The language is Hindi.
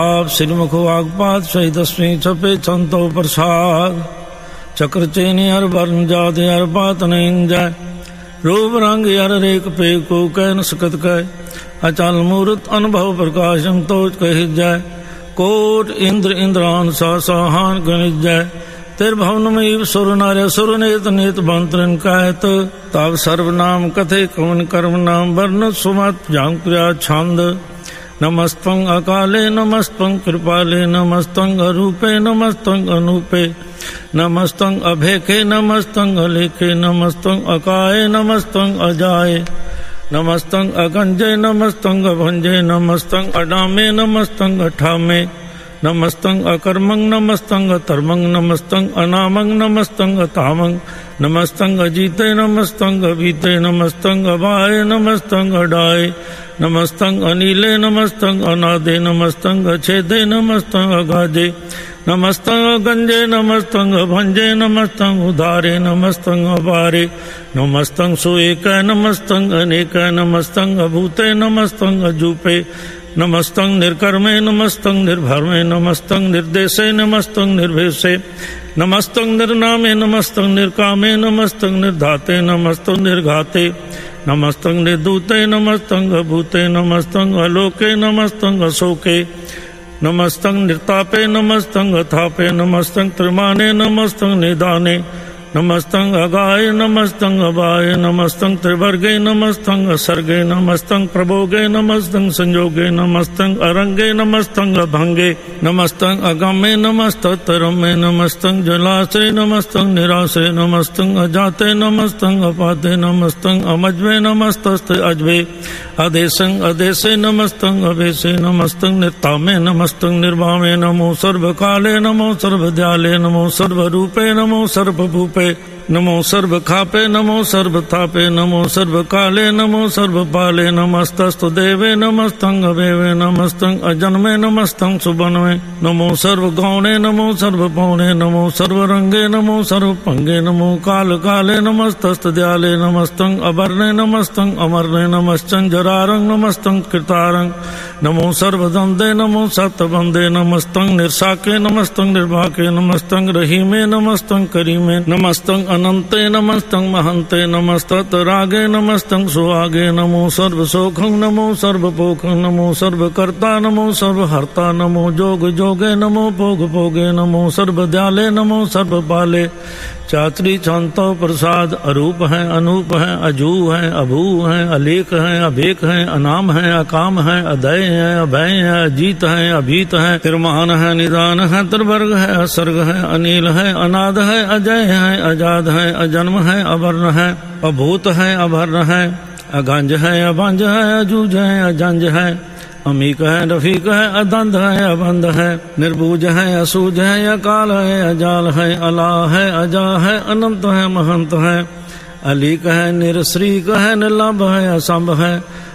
आप श्रीमुख वाग्पात सहितस्मी छपे छंतो प्रसाद चक्र चेनी हर वर्ण जाति हर बात नहीं जाय रूप रंग हर रेख पे को कह न सकत कह अचल मूर्त अनुभव प्रकाशम तो कह जाय कोट इंद्र इंद्रान साहान गणित जाय तेर भवन में सुर नार्य सुर नेत नेत बंतरन कहत तब सर्वनाम कथे कवन कर्म नाम वर्ण सुमत जांक्रिया छंद नमस्तं अकाले नमस्तं कृपाले नमस्तं अरूपे नमस्तं अनूपे नमस्तं अभेखे नमस्तं अलेखे नमस्तं अकाये नमस्तं अजाये नमस्तं अगंजे नमस्तं अभंजे नमस्तं अडामे नमस्तं अठामे नमस्तं अकर्मं नमस्तं अतर्मं नमस्तं अनामं नमस्तं अतामं नमस्तं अजीते नमस्तं अभीते नमस्तं अबाये नमस्तं अडाये नमस्तं अनीले नमस्तं अनादे नमस्तं अछेदे नमस्तं अगाजे नमस्तं अगंजे नमस्तं अभंजे नमस्तं उदारे नमस्तं अपारे नमस्तं सुएक नमस्तं अनेक नमस्तं अभूते नमस्तं अजूपे नमस्तं निर्कर्मे नमस्तं निर्भर्मे नमस्तं निर्देशे नमस्तं निर्भेषे नमस्तं निर्नामे नमस्तं निर्कामे नमस्तं निर्धाते नमस्तं निर्घाते नमस्तं निर्दूते नमस्तं अभूते नमस्तं अलोके नमस्तं अशोके नमस्तं निर्तापे नमस्तं अथापे नमस्तं त्रिमाने नमस्तं निदाने नमस्तं अगाय नमस्तं अबाय नमस्तं त्रिवर्गे नमस्तं असर्गे नमस्तं प्रभोगे नमस्तं संयोगे नमस्तं अरंगे नमस्तं अभंगे नमस्तं अगम्ये नमस्तं तरम्ये नमस्तं जलाशय नमस्तं निराशय नमस्तं अजाते नमस्तं अपाते नमस्तं अमज्वे नमस्तस्ते अजवे अदेशं अदेशे नमस्तं अवेशे नमस्तं निर्तामे नमस्तं निर्वामे नमो सर्वकाले नमो सर्वदयाले नमो सर्वरूपे नमो सर्वभूपे नमो सर्वखापे नमो सर्वतापे नमो सर्वकाले नमो सर्वपाले नमस्तस्तु देवे नमस्तं अवेवे नमस्तं अजन्मे नमस्तं सुबन्वे नमो सर्वगौणे नमो सर्वपौणे नमो सर्वरंगे नमो सर्वपंगे नमो काल काले नमस्तस्तदयाले नमस्तं अवर्णे नमस्तं अमर्णे नमस्तं जरारंग नमस्तं कृतारंग नमो सर्वदंदे नमो सप्तबंदे नमस्तं निर्साके नमस्तं निर्भाके नमस्तं रहीमे नमस्तं करीमे नमस्तं अनंते नमस्तं महंते नमस्तरागे नमस्तं सुहागे नमो सर्वसोखं नमो सर्वपोखं नमो सर्वकर्ता नमो सर्वहर्ता नमो जोग जोगे नमो भोग भोगे नमो सर्वदयाले नमो सर्वपाले चात्री छांतो प्रसाद अरूप है अनूप है अजू है अभू है अलेख है अभेक है अनाम है अकाम है अदय है अभय है अजीत है अभीत है तिरमान है निदान है त्रिवर्ग है असर्ग है अनिल है अनाद है अजय है अजाद है अजन्म है अवर्ण है अभूत है अभर्ण है अगंज है अभंज है अजूज है अजंज है अमीक है रफीक है अदंध है अबंध है निर्बूज है असूज है अकाल है अजाल है अला है अजा है अनंत है महंत है अलीक है निरश्रीक है निर्लभ है असंभ है